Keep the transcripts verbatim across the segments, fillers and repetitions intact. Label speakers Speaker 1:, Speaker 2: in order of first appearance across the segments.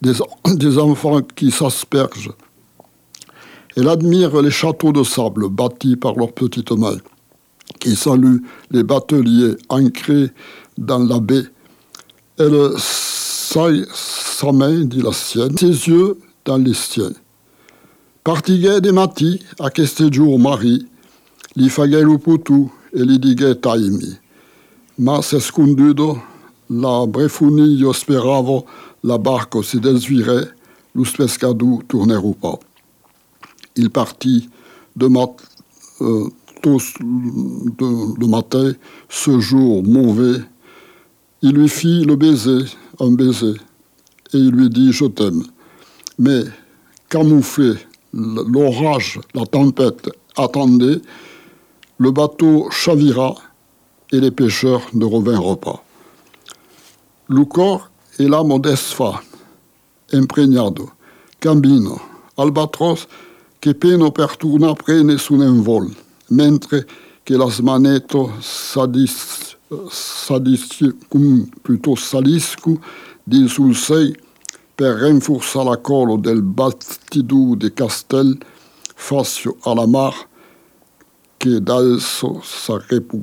Speaker 1: des, des enfants qui s'aspergent. Elle admire les châteaux de sable bâtis par leurs petites mains, qui saluent les bateliers ancrés dans la baie. Elle saille sa main, dit la sienne, ses yeux dans les siens. Partighe de matti, a queste giù mari, li faghe lu putu e li dighe taimi. Ma se scondudo, la brefunillo speravo, la barco si desvirait, l'us pescadou tournerou pas. Il partit de mat, euh, tôt de, le matin, ce jour mauvais. Il lui fit le baiser, un baiser, et il lui dit « Je t'aime ». Mais, camouflé, l'orage, la tempête attendait, le bateau chavira et les pêcheurs ne revinrent pas. Lucor et la modesfa, impregnado, cammino, albatros, che peno per turna prene su un vol, mentre che la smaneto sadis, sadis, plutôt saliscu di sul sei per rinforzare la colo del battidù de Castel facio alla mar che d'also sa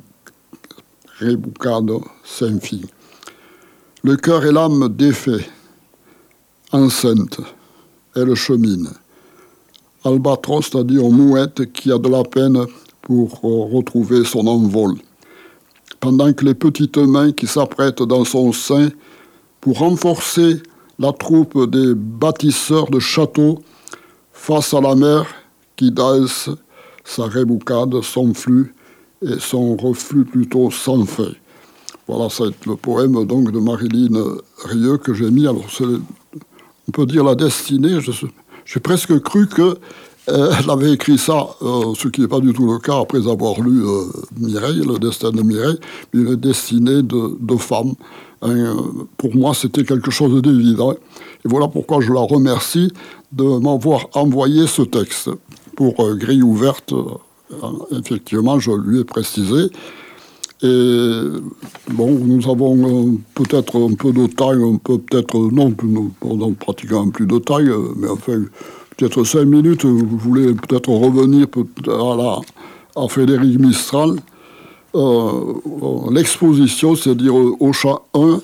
Speaker 1: rebucado sans fin. Le cœur et l'âme défait, enceinte, elle chemine. Albatros, c'est-à-dire mouette qui a de la peine pour retrouver son envol. Pendant que les petites mains qui s'apprêtent dans son sein pour renforcer la troupe des bâtisseurs de châteaux face à la mer qui d'alce sa reboucade, son flux et son reflux plutôt sans fin. Voilà, c'est le poème donc de Marilyn Rieu que j'ai mis. Alors, c'est, on peut dire la destinée. Je, j'ai presque cru qu'elle euh, avait écrit ça, euh, ce qui n'est pas du tout le cas après avoir lu euh, Mireille, le destin de Mireille, mais une destinée de, de femme. Hein, pour moi, c'était quelque chose d'évident. Et voilà pourquoi je la remercie de m'avoir envoyé ce texte. Pour euh, Grille ouverte, euh, effectivement, je lui ai précisé. Et bon, nous avons euh, peut-être un peu de taille, un peu peut-être non, non pratiquement plus de taille, mais enfin, peut-être cinq minutes. Vous voulez peut-être revenir à, la, à Frédéric Mistral. Euh, l'exposition, c'est-à-dire au chat un,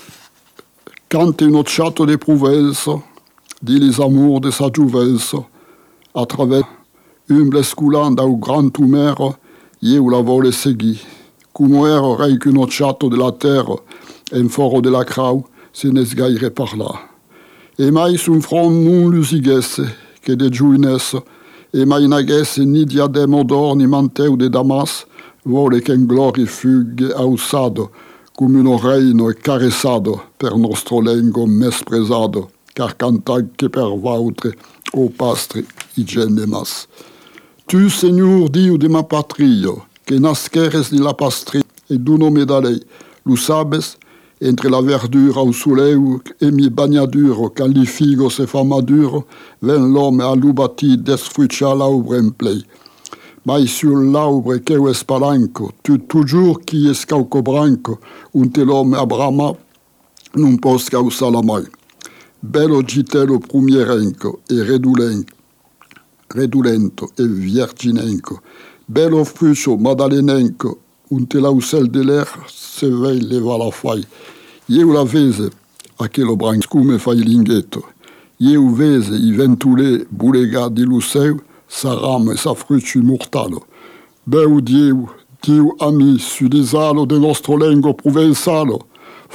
Speaker 1: quand une autre chatte de Prouvence, dit les amours de sa Jouvence, à travers une blesculanda au grand tumer, yé où la vole segui. Come rei qu'une autre chatte de la terre, un fort de la crau, se nesgaire par là. Et mai sun front non lusigesse, que de giuines, et mai naguesse ni diadème d'or, ni manteu de damas, vole qu'un glory fugue aussado, come un reino e caressado, per nostro lengo mespresado, car cantac che per vautre, o pastre, hygienemas. Tu, Seigneur, Dio de ma patria, que nasqueres de la pastria e d'uno medalei, lu sabes, entre la verdure au soleil e mi bagnaduro, quand li figo se fa maduro, ven l'homme a lubati desfrucia l'aubre en play. Mai sul l'aubre che o spalanco, tu toujours qui es cauco branco, un te l'homme a brama, non pos causa la mai. Bello gitello prumierenco e redulenco, redulento e virginenco, bello fruscio madalenenco, un te lausel de l'air se vei leva la fai. Ieu la vese, a che lo branco come fai linghetto. Ieu vese i ventule bulega di luceu, sa rame e sa fruscio mortalo. Beu dieu, dieu ami, su desalo de nostro lengo provenzalo,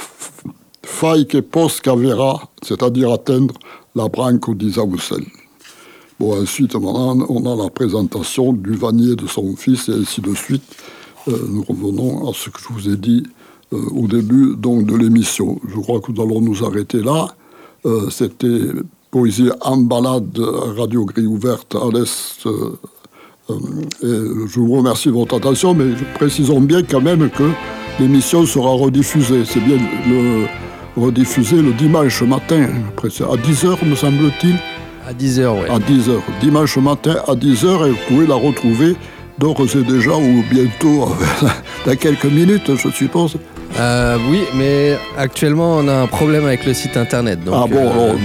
Speaker 1: fai che posca verra, c'est-à-dire atteindre la branco di Zaoussel. Bon, ensuite, maintenant, on a la présentation du Vanier de son fils, et ainsi de suite. Euh, nous revenons à ce que je vous ai dit euh, au début donc, de l'émission. Je crois que nous allons nous arrêter là. Euh, c'était Poésie en balade, Radio Grille ouverte à l'Est. Euh, euh, et je vous remercie de votre attention, mais précisons bien quand même que l'émission sera rediffusée. C'est bien le, rediffusée le dimanche matin, à dix heures, me semble-t-il.
Speaker 2: À dix heures, oui.
Speaker 1: À dix heures. Dimanche matin à dix heures, et vous pouvez la retrouver d'ores et déjà, ou bientôt, dans quelques minutes, je suppose.
Speaker 2: Euh, oui, mais actuellement, on a un problème avec le site internet. Donc,
Speaker 1: ah bon,
Speaker 2: euh,
Speaker 1: alors,